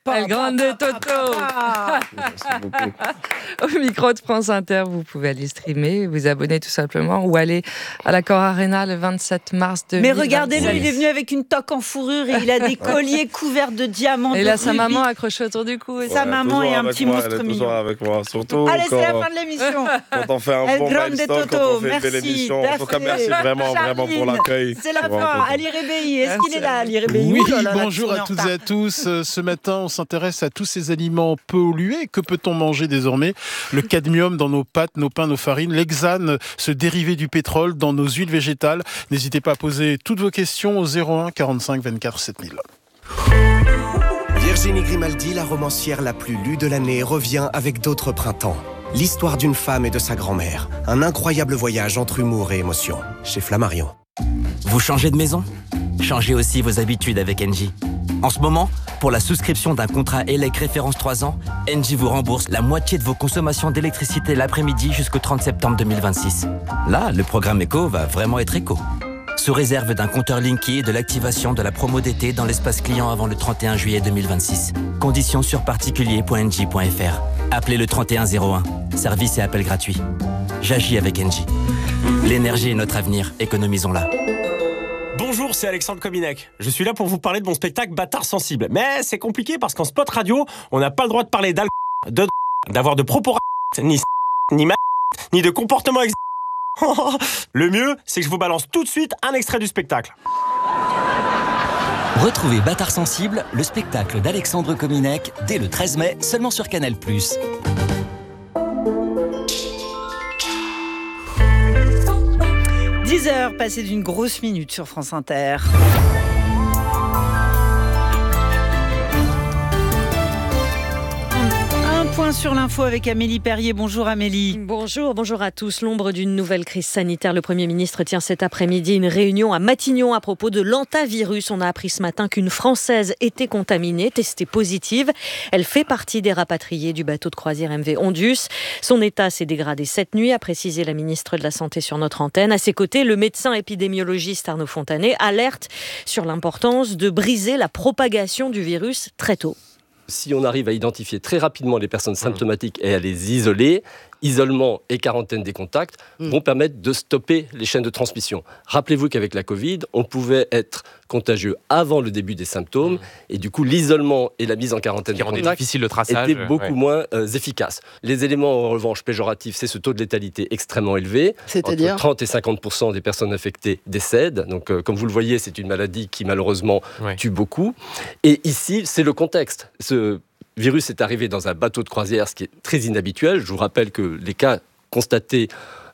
El Grande Toto. Merci beaucoup. Au micro de France Inter, vous pouvez aller streamer, vous abonner tout simplement ou aller à l'Accor Arena le 27 mars 2026. Mais regardez-le, il est venu avec une toque en fourrure et il a des colliers couverts de diamants. Et de là, sa rubis. maman accrochée autour du cou. Sa maman est un petit monstre Elle est mignon. toujours avec moi, surtout Allez, c'est la quand, fin de l'émission. quand on fait un El bon Grande milestone, quand Toto, on fait une belle merci, émission. En tout cas, merci vraiment pour l'accueil. C'est la Vraiment fin. content. Ali Réveillé, est-ce qu'il est là, Ali Réveillé? Oui, Oh là là, bonjour on est à en toutes retard. et à tous. Ce matin, on s'intéresse à tous ces aliments pollués. Que peut-on manger désormais? Le cadmium dans nos pâtes, nos pains, nos farines, l'hexane, ce dérivé du pétrole dans nos huiles végétales. N'hésitez pas à poser toutes vos questions au 01 45 24 7000. Virginie Grimaldi, la romancière la plus lue de l'année, revient avec d'autres printemps. L'histoire d'une femme et de sa grand-mère. Un incroyable voyage entre humour et émotion. Chez Flammarion. Vous changez de maison? Changez aussi vos habitudes avec Engie. En ce moment, pour la souscription d'un contrat ELEC référence 3 ans, Engie vous rembourse la moitié de vos consommations d'électricité l'après-midi jusqu'au 30 septembre 2026. Là, le programme éco va vraiment être éco. Sous réserve d'un compteur Linky et de l'activation de la promo d'été dans l'espace client avant le 31 juillet 2026. Conditions sur particulier.engie.fr. Appelez le 3101. Service et appel gratuit. J'agis avec Engie. L'énergie est notre avenir, économisons-la. Bonjour, c'est Alexandre Kominek. Je suis là pour vous parler de mon spectacle Bâtard sensible. Mais c'est compliqué parce qu'en spot radio, on n'a pas le droit de parler d'alcool, d'avoir de propos ni ni de comportement Le mieux, c'est que je vous balance tout de suite un extrait du spectacle. Retrouvez Bâtard sensible, le spectacle d'Alexandre Kominek, dès le 13 mai, seulement sur Canal+. 10h, passé d'une grosse minute sur France Inter. Un point sur l'info avec Amélie Perrier. Bonjour Amélie. Bonjour à tous. L'ombre d'une nouvelle crise sanitaire. Le Premier ministre tient cet après-midi une réunion à Matignon à propos de l'hantavirus. On a appris ce matin qu'une Française était contaminée, testée positive. Elle fait partie des rapatriés du bateau de croisière MV Ondius. Son état s'est dégradé cette nuit, a précisé la ministre de la Santé sur notre antenne. À ses côtés, le médecin épidémiologiste Arnaud Fontanet alerte sur l'importance de briser la propagation du virus très tôt. Si on arrive à identifier très rapidement les personnes symptomatiques et à les isoler, isolement et quarantaine des contacts vont permettre de stopper les chaînes de transmission. Rappelez-vous qu'avec la Covid, on pouvait être contagieux avant le début des symptômes et du coup l'isolement et la mise en quarantaine des contacts difficile le traçage, étaient beaucoup moins efficaces. Les éléments en revanche péjoratifs, c'est ce taux de létalité extrêmement élevé. C'est-à-dire entre 30 et 50% des personnes infectées décèdent. Donc comme vous le voyez, c'est une maladie qui malheureusement tue beaucoup. Et ici, c'est le contexte. Ce virus est arrivé dans un bateau de croisière, ce qui est très inhabituel. Je vous rappelle que les cas constatés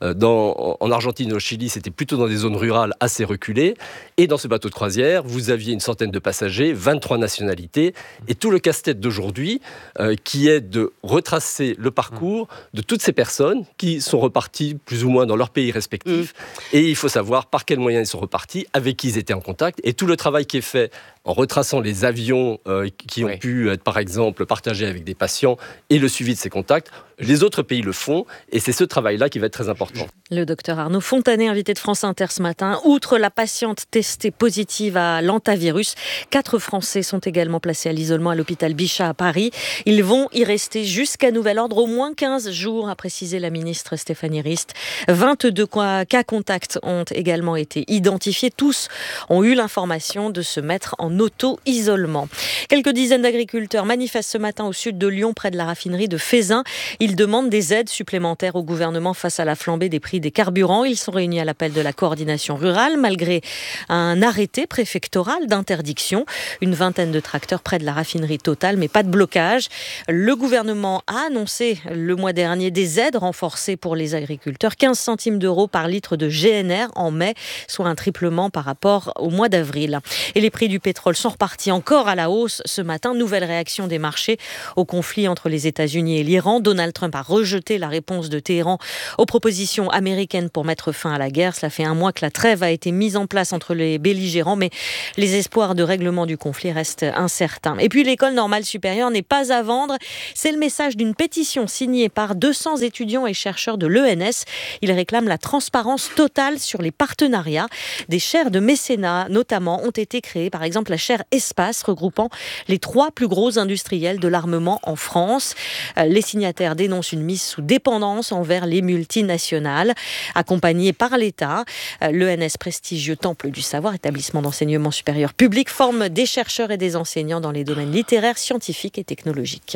en Argentine et au Chili, c'était plutôt dans des zones rurales assez reculées. Et dans ce bateau de croisière, vous aviez une centaine de passagers, 23 nationalités. Et tout le casse-tête d'aujourd'hui, qui est de retracer le parcours de toutes ces personnes qui sont reparties plus ou moins dans leur pays respectif. Et il faut savoir par quels moyens ils sont repartis, avec qui ils étaient en contact. Et tout le travail qui est fait en retraçant les avions qui ont pu être, par exemple, partagés avec des patients et le suivi de ces contacts, les autres pays le font. Et c'est ce travail-là qui va être très important. Le docteur Arnaud Fontanet, invité de France Inter ce matin. Outre la patiente testée positive à l'hantavirus, 4 Français sont également placés à l'isolement à l'hôpital Bichat à Paris. Ils vont y rester jusqu'à nouvel ordre au moins 15 jours, a précisé la ministre Stéphanie Rist. 22 cas contacts ont également été identifiés. Tous ont eu l'information de se mettre en auto-isolement. Quelques dizaines d'agriculteurs manifestent ce matin au sud de Lyon, près de la raffinerie de Fézin. Ils demandent des aides supplémentaires au gouvernement face à la flambée des prix des carburants. Ils sont réunis à l'appel de la coordination rurale, malgré un arrêté préfectoral d'interdiction. Une vingtaine de tracteurs près de la raffinerie Total, mais pas de blocage. Le gouvernement a annoncé le mois dernier des aides renforcées pour les agriculteurs. 15 centimes d'euros par litre de GNR en mai, soit un triplement par rapport au mois d'avril. Et les prix du pétrole sont repartis encore à la hausse ce matin. Nouvelle réaction des marchés au conflit entre les États-Unis et l'Iran. Donald Trump a rejeté la réponse de Téhéran aux propositions proposition américaine pour mettre fin à la guerre. Cela fait un mois que la trêve a été mise en place entre les belligérants, mais les espoirs de règlement du conflit restent incertains. Et puis l'école normale supérieure n'est pas à vendre. C'est le message d'une pétition signée par 200 étudiants et chercheurs de l'ENS. Ils réclament la transparence totale sur les partenariats. Des chaires de mécénat, notamment, ont été créées. Par exemple, la chaire Espace, regroupant les 3 plus gros industriels de l'armement en France. Les signataires dénoncent une mise sous dépendance envers les multinationales. Accompagnés par l'État, l'ENS, prestigieux temple du savoir, établissement d'enseignement supérieur public, forme des chercheurs et des enseignants dans les domaines littéraires, scientifiques et technologiques.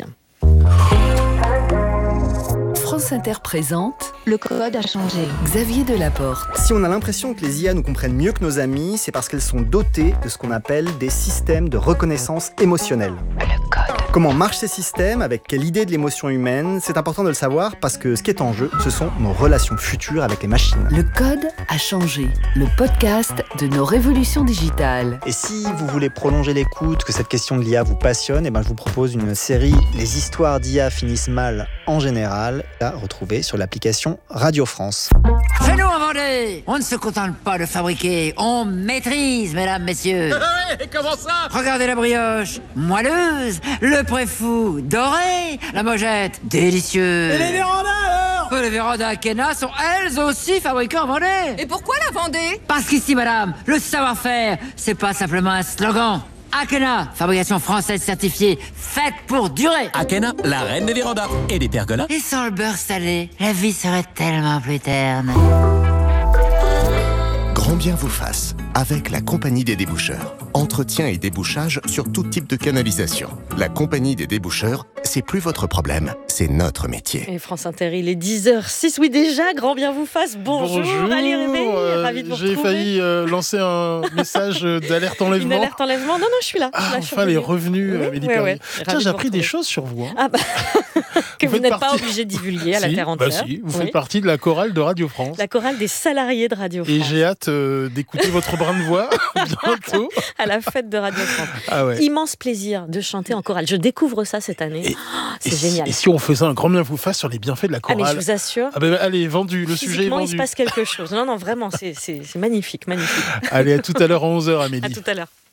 France Inter présente Le code a changé. Xavier Delaporte. Si on a l'impression que les IA nous comprennent mieux que nos amis, c'est parce qu'elles sont dotées de ce qu'on appelle des systèmes de reconnaissance émotionnelle. Le code. Comment marchent ces systèmes, avec quelle idée de l'émotion humaine, c'est important de le savoir parce que ce qui est en jeu, ce sont nos relations futures avec les machines. Le code a changé. Le podcast de nos révolutions digitales. Et si vous voulez prolonger l'écoute, que cette question de l'IA vous passionne, je vous propose une série Les histoires d'IA finissent mal en général, à retrouver sur l'application Radio France. Chez nous en Vendée, on ne se contente pas de fabriquer, on maîtrise, mesdames, messieurs. Et comment ça? Regardez la brioche, moelleuse, le préfou, doré, la mojette, délicieux. Et les vérandas alors? Les vérandas Akena sont elles aussi fabriquées en Vendée. Et pourquoi la Vendée? Parce qu'ici, madame, le savoir-faire, c'est pas simplement un slogan. Akena, fabrication française certifiée, faite pour durer. Akena, la reine des vérandas et des pergolas. Et sans le beurre salé, la vie serait tellement plus terne. Grand bien vous fasse, avec la Compagnie des déboucheurs. Entretien et débouchage sur tout type de canalisation. La Compagnie des déboucheurs, c'est plus votre problème, c'est notre métier. Et France Inter, il est 10h06. Oui, déjà, grand bien vous fasse. Bonjour, Ali Rébé, ravi de vous retrouver. J'ai failli lancer un message d'alerte enlèvement. Une alerte enlèvement? Non, je suis là. Enfin, les revenus, Amélie Perrier. Tiens, j'ai appris des choses sur vous. Que vous n'êtes pas obligé de divulguer à la terre entière. Si, vous faites partie de la chorale de Radio France. La chorale des salariés de Radio France. Et j'ai hâte d'écouter votre brin de voix bientôt. À la fête de Radio France. Ah ouais. Immense plaisir de chanter en chorale. Je découvre ça cette année. C'est génial. Et si on faisait un grand bien vous fasse sur les bienfaits de la chorale? Mais je vous assure. Allez, vendu, le sujet est vendu. Il se passe quelque chose. Non, vraiment, c'est magnifique, magnifique. Allez, à tout à l'heure à 11h, Amélie. À tout à l'heure.